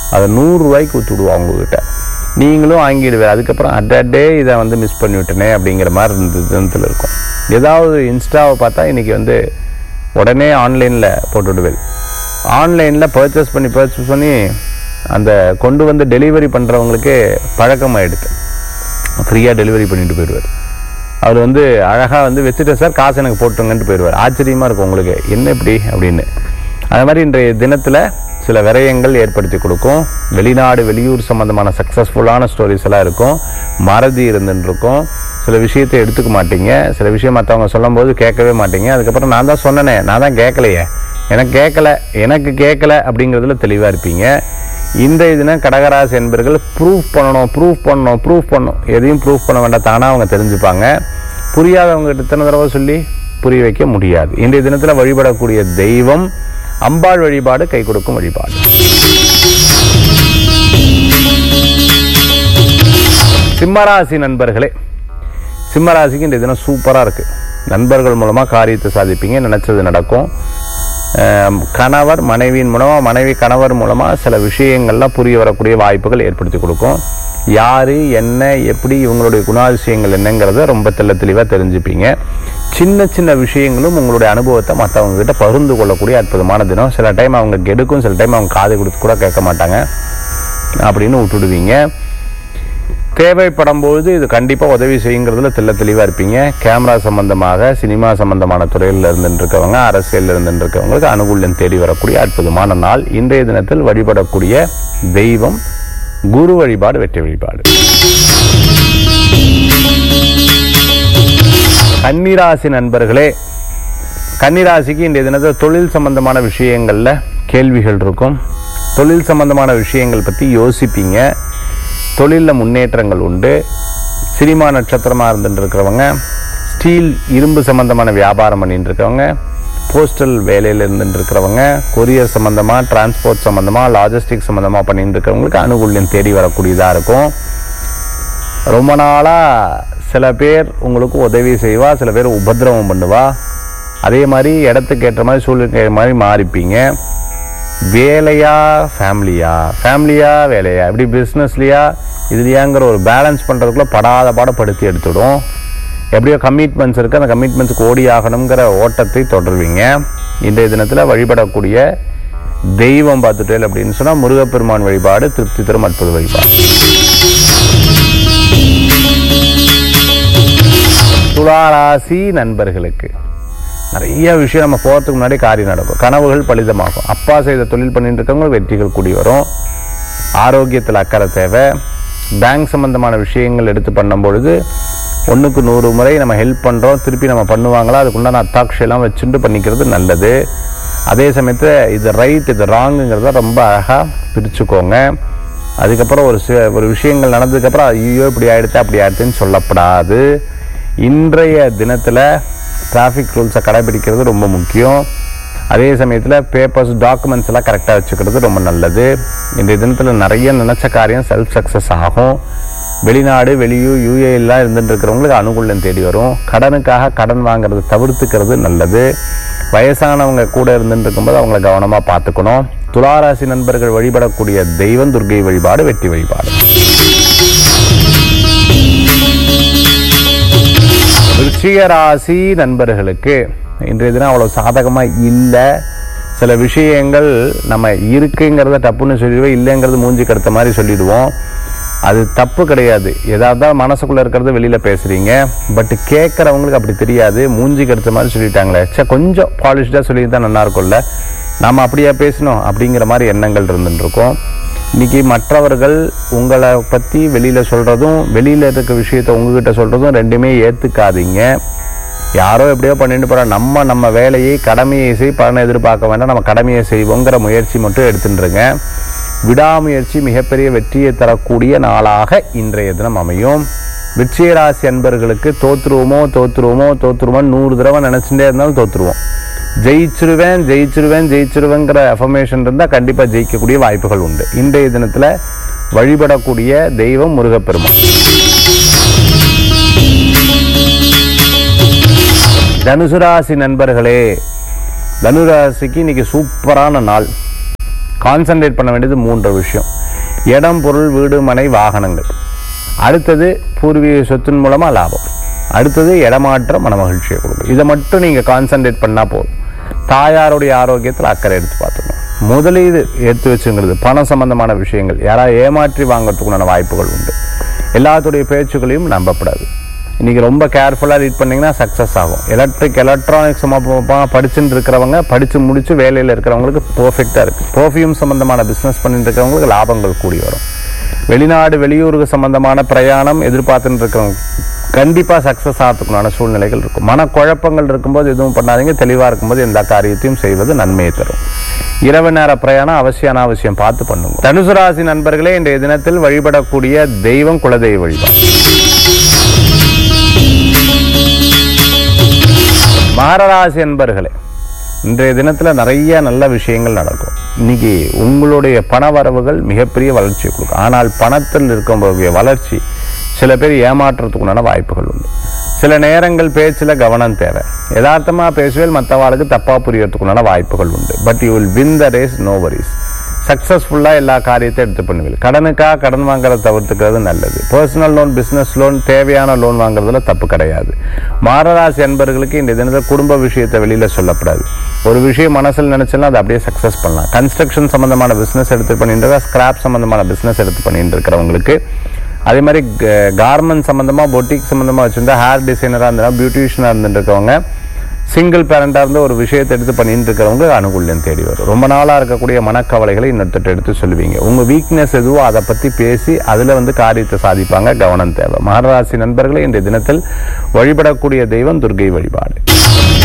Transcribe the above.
அதை 100 ரூபாய்க்கு விற்றுடுவோம் அவங்கக்கிட்ட. நீங்களும் வாங்கிடுவேன். அதுக்கப்புறம் அட்டே இதை மிஸ் பண்ணிவிட்டனே அப்படிங்கிற மாதிரி தினத்தில் இருக்கும். ஏதாவது இன்ஸ்டாவை பார்த்தா இன்றைக்கி உடனே ஆன்லைனில் போட்டுவிடுவேன். ஆன்லைனில் பர்ச்சேஸ் பண்ணி அந்த கொண்டு டெலிவரி பண்ணுறவங்களுக்கு பழக்கமாகிடுது. ஃப்ரீயாக டெலிவரி பண்ணிட்டு போயிடுவார். அவர் அழகாக வச்சுட்டேன் சார், காசு எனக்கு போட்டுங்கன்ட்டு போயிடுவார். ஆச்சரியமாக இருக்கும் உங்களுக்கு, என்ன இப்படி அப்படின்னு. அது மாதிரி இன்றைய தினத்தில் சில விரயங்கள் ஏற்படுத்தி கொடுக்கும். வெளிநாடு வெளியூர் சம்மந்தமான சக்ஸஸ்ஃபுல்லான ஸ்டோரிஸ் எல்லாம் இருக்கும். மறதி இருந்துருக்கும். சில விஷயத்தை எடுத்துக்க மாட்டீங்க. சில விஷயம் மற்றவங்க சொல்லும் போது கேட்கவே மாட்டீங்க. அதுக்கப்புறம் நான் தான் சொன்னேனே, நான் தான் கேட்கலையே, எனக்கு கேட்கல அப்படிங்கிறதுல தெளிவாக இருப்பீங்க. இன்றைய தினம் கடகராசி என்பர்கள் ப்ரூஃப் பண்ணணும். எதையும் ப்ரூஃப் பண்ண வேண்டாம், தானாக அவங்க தெரிஞ்சுப்பாங்க. புரியாதவங்ககிட்ட இத்தனை தடவை சொல்லி புரிய வைக்க முடியாது. இன்றைய தினத்தில் வழிபடக்கூடிய தெய்வம் அம்பாள் வழிபாடு, கை கொடுக்கும் வழிபாடு. சிம்மராசி நண்பர்களே, சிம்மராசிக்கு இன்றைய தினம் சூப்பராக இருக்குது. நண்பர்கள் மூலமாக காரியத்தை சாதிப்பீங்க, நினச்சது நடக்கும். கணவர் மனைவியின் மூலமாக, மனைவி கணவர் மூலமாக சில விஷயங்கள்லாம் புரிய வரக்கூடிய வாய்ப்புகள் ஏற்படுத்தி கொடுக்கும். யார் என்ன எப்படி இவங்களுடைய குணாதிசயங்கள் என்னங்கிறத ரொம்ப தெளிவாக தெரிஞ்சுப்பீங்க. சின்ன சின்ன விஷயங்களும் உங்களுடைய அனுபவத்தை மற்றவங்க கிட்ட பகிர்ந்து கொள்ளக்கூடிய அற்புதமான தினம். சில டைம் அவங்க கெடுக்கும், சில டைம் அவங்க காது கொடுத்து கூட கேட்க மாட்டாங்க அப்படின்னு விட்டுடுவீங்க. தேவைப்படும் போது இது கண்டிப்பாக உதவி செய்யுங்கிறதுல தெளிவாக இருப்பீங்க. கேமரா சம்பந்தமாக, சினிமா சம்பந்தமான துறையில் இருந்துருக்கவங்க, அரசியலில் இருந்துருக்கவங்களுக்கு அனுகூல்யம் தேடி வரக்கூடிய அற்புதமான நாள். இன்றைய தினத்தில் வழிபடக்கூடிய தெய்வம் குரு வழிபாடு, வெற்றி வழிபாடு. கன்னிராசி நண்பர்களே, கன்னிராசிக்கு இன்றைய தினத்தில் தொழில் சம்பந்தமான விஷயங்களில் கேள்விகள் இருக்கும். தொழில் சம்பந்தமான விஷயங்கள் பற்றி யோசிப்பீங்க. தொழிலில் முன்னேற்றங்கள் உண்டு. சினிமா நட்சத்திரமாக இருந்துருக்கிறவங்க, ஸ்டீல் இரும்பு சம்பந்தமான வியாபாரம் பண்ணிட்டு இருக்கவங்க, போஸ்டல் வேலையில் இருந்துருக்கிறவங்க, கொரியர் சம்பந்தமாக, டிரான்ஸ்போர்ட் சம்பந்தமாக, லாஜிஸ்டிக் சம்பந்தமாக பண்ணிட்டு இருக்கிறவங்களுக்கு அனுகூல்யம் தேடி வரக்கூடியதாக இருக்கும். ரொம்ப நாளாக சில பேர் உங்களுக்கு உதவி செய்வா, சில பேர் உபதிரவம் பண்ணுவா. அதே மாதிரி இடத்துக்கு ஏற்ற மாதிரி சூழ்நிலை மாதிரி மாறிப்பீங்க. வேலையா ஃபேமிலியா வேலையா, இப்படி பிஸ்னஸ்லையா இதுலையாங்கிற ஒரு பேலன்ஸ் பண்ணுறதுக்குள்ள படாத பாடப்படுத்தி எடுத்துடும். எப்படியோ கமிட்மெண்ட்ஸ் இருக்குது, அந்த கமிட்மெண்ட்ஸுக்கு ஓடி ஆகணுங்கிற ஓட்டத்தை தொடர்வீங்க. இன்றைய தினத்தில் வழிபடக்கூடிய தெய்வம் பார்த்துட்டேன் அப்படின்னு சொன்னால் முருகப்பெருமான் வழிபாடு திருப்தி தரும் அற்புத வழிபாடு. துளாராசி நண்பர்களுக்கு நிறைய விஷயம் நம்ம போகிறதுக்கு முன்னாடி காரியம் நடக்கும். கனவுகள் பலிதமாகும். அப்பா செய்த தொழில் பண்ணிட்டு இருக்கவங்க வெற்றிகள் கூடி வரும். ஆரோக்கியத்தில் அக்கறை தேவை. பேங்க் சம்பந்தமான விஷயங்கள் எடுத்து பண்ணும்பொழுது 1க்கு 100 முறை நம்ம ஹெல்ப் பண்ணுறோம், திருப்பி நம்ம பண்ணுவாங்களா, அதுக்குண்டான அத்தாட்சியெல்லாம் வச்சுட்டு பண்ணிக்கிறது நல்லது. அதே சமயத்தில் இது ரைட் இது ராங்குங்கிறத ரொம்ப அழகாக பிரிச்சுக்கோங்க. அதுக்கப்புறம் ஒரு விஷயங்கள் நடந்ததுக்கப்புறம் ஐயோ இப்படி ஆகிடுச்சு அப்படி ஆகிடுச்சுன்னு சொல்லப்படாது. இன்றைய தினத்தில் டிராஃபிக் ரூல்ஸை கடைபிடிக்கிறது ரொம்ப முக்கியம். அதே சமயத்தில் பேப்பர்ஸ் டாக்குமெண்ட்ஸ் எல்லாம் கரெக்டாக வச்சுக்கிறது ரொம்ப நல்லது. இன்றைய தினத்தில் நிறைய நினச்ச காரியம் செல்ஃப் சக்ஸஸ் ஆகும். வெளிநாடு வெளியூர் யூஏலாம் இருந்துட்டு இருக்கிறவங்களுக்கு அனுகூல்யம் தேடி வரும். கடனுக்காக கடன் வாங்கிறது தவிர்த்துக்கிறது நல்லது. வயசானவங்க கூட இருந்துட்டு இருக்கும்போது அவங்கள கவனமாக பார்த்துக்கணும். துளாராசி நண்பர்கள் வழிபடக்கூடிய தெய்வம் துர்க்கை வழிபாடு, வெற்றி வழிபாடு. விருச்சிகராசி நண்பர்களுக்கு இன்றைய தினம் அவ்வளோ சாதகமாக இல்லை. சில விஷயங்கள் நம்ம இருக்குங்கிறத தப்புன்னு சொல்லிடுவோம், இல்லைங்கிறது மூஞ்சி கடுத்த மாதிரி சொல்லிடுவோம். அது தப்பு கிடையாது. ஏதாவது மனசுக்குள்ளே இருக்கிறத வெளியில் பேசுகிறீங்க. பட் கேட்குறவங்களுக்கு அப்படி தெரியாது, மூஞ்சி கடுத்த மாதிரி சொல்லிட்டாங்களே, கொஞ்சம் பாலிஷ்டாக சொல்லியிருந்தால் நல்லா இருக்கும்ல, நாம் அப்படியா பேசணும் அப்படிங்கிற மாதிரி எண்ணங்கள் இருந்துருக்கோம். இன்றைக்கி மற்றவர்கள் உங்களை பற்றி வெளியில் சொல்கிறதும் வெளியில் இருக்க விஷயத்தை உங்ககிட்ட சொல்கிறதும் ரெண்டுமே ஏற்றுக்காதீங்க. யாரோ எப்படியோ பண்ணிட்டு போகிறோம், நம்ம வேலையை கடமையை பலனை எதிர்பார்க்க வேண்டாம், நம்ம கடமையை செய்வோங்கிற முயற்சி மட்டும் எடுத்துட்டுருங்க. விடாமுயற்சி மிகப்பெரிய வெற்றியை தரக்கூடிய நாளாக இன்றைய தினம் அமையும். விருச்சிகராசி அன்பர்களுக்கு தோற்றுருவோமோ 100 தடவை நினச்சிட்டே இருந்தாலும் தோற்றுருவோம். ஜெயிச்சிருவேங்கிற அஃபர்மேஷன் இருந்தால் கண்டிப்பாக ஜெயிக்கக்கூடிய வாய்ப்புகள் உண்டு. இன்றைய தினத்தில் வழிபடக்கூடிய தெய்வம் முருகப்பெருமான். தனுசு ராசி நண்பர்களே, தனுராசிக்கு இன்னைக்கு சூப்பரான நாள். கான்சன்ட்ரேட் பண்ண வேண்டியது 3 விஷயம். இடம், பொருள், வீடு, மனை, வாகனங்கள். அடுத்தது பூர்வீக சொத்தின் மூலமாக லாபம். அடுத்தது இடமாற்ற மனமகிழ்ச்சியை கொடுக்கும். இதை மட்டும் நீங்கள் கான்சன்ட்ரேட் பண்ணால் போதும். தாயாருடைய ஆரோக்கியத்தில் அக்கறை எடுத்து பார்த்துக்கணும். முதலீடு எடுத்து வச்சுங்கிறது பணம் சம்பந்தமான விஷயங்கள் யாராவது ஏமாற்றி வாங்கிறதுக்குண்டான வாய்ப்புகள் உண்டு. எல்லாத்துடைய பேச்சுக்களையும் நம்பப்படாது. இன்றைக்கி ரொம்ப கேர்ஃபுல்லாக ரீட் பண்ணிங்கன்னா சக்ஸஸ் ஆகும். எலக்ட்ரானிக்ஸ் படிச்சுட்டு இருக்கிறவங்க, படித்து முடித்து வேலையில் இருக்கிறவங்களுக்கு பர்ஃபெக்டாக இருக்குது. பர்ஃப்யூம் சம்மந்தமான பிஸ்னஸ் பண்ணிட்டு இருக்கிறவங்களுக்கு லாபங்கள் கூடி வரும். வெளிநாடு வெளியூருக்கு சம்மந்தமான பிரயாணம் எதிர்பார்த்துட்டு இருக்கிறவங்க கண்டிப்பாக சக்ஸஸ் ஆகிறதுக்குண்டான சூழ்நிலைகள் இருக்கும். மனக்குழப்பங்கள் இருக்கும்போது எதுவும் பண்ணாதீங்க. தெளிவாக இருக்கும்போது எல்லா காரியத்தையும் செய்வது நன்மையை தரும். இரவு நேர பிரயாணம் அவசியம் அனாவசியம் பார்த்து பண்ணுங்க. தனுசு ராசி நண்பர்களே, இன்றைய தினத்தில் வழிபடக்கூடிய தெய்வம் குலதெய்வ வழிபாடு. மகர ராசி நண்பர்களே, இன்றைய தினத்தில் நிறைய நல்ல விஷயங்கள் நடக்கும். இன்னைக்கு உங்களுடைய பண வரவுகள் மிகப்பெரிய வளர்ச்சியை கொடுக்கும். ஆனால் பணத்தில் இருக்கக்கூடிய வளர்ச்சி சில பேர் ஏமாற்றுறதுக்குண்டான வாய்ப்புகள் உண்டு. சில நேரங்கள் பேச்சில் கவனம் தேவை. யதார்த்தமாக பேசுவேல், மற்றவாளுக்கு தப்பாக புரியறதுக்குண்டான வாய்ப்புகள் உண்டு. But you will win the race, no worries. சக்ஸஸ்ஃபுல்லாக எல்லா காரியத்தையும் எடுத்து பண்ணுவீங்க. கடனுக்காக கடன் வாங்குறத தவிர்த்துக்கிறது நல்லது. பர்சனல் லோன், பிஸ்னஸ் லோன், தேவையான லோன் வாங்குறதுல தப்பு கிடையாது. மகராசி அன்பர்களுக்கு இந்த தினத்தில் குடும்ப விஷயத்தை வெளியில் சொல்லப்படாது. ஒரு விஷயம் மனசில் நினைச்சோன்னா அதை அப்படியே சக்ஸஸ் பண்ணலாம். கன்ஸ்ட்ரக்ஷன் சம்மந்தமான பிஸ்னஸ் எடுத்து பண்ணிட்டு, ஸ்கிராப் சம்மந்தமான பிஸ்னஸ் எடுத்து பண்ணிட்டு இருக்கிறவங்களுக்கு, அதே மாதிரி கார்மெண்ட் சம்மந்தமாக, பொட்டிக் சம்மந்தமாக வச்சுருந்தா, ஹேர் டிசைனராக இருந்தால், பியூட்டிஷியனாக இருந்துட்டு இருக்கவங்க, சிங்கிள் பேரண்டாக இருந்து ஒரு விஷயத்தை எடுத்து பண்ணிட்டு இருக்கிறவங்க அனுகூல்யம் தேடி வரும். ரொம்ப நாளாக இருக்கக்கூடிய மனக்கவலைகளை இன்னொருத்தட்ட எடுத்து சொல்லுவீங்க. உங்கள் வீக்னஸ் எதுவோ அதை பற்றி பேசி அதில் காரியத்தை சாதிப்பாங்க. கவனம் தேவை. மகராசி நண்பர்களே, இன்றைய தினத்தில் வழிபடக்கூடிய தெய்வம் துர்க்கை வழிபாடு.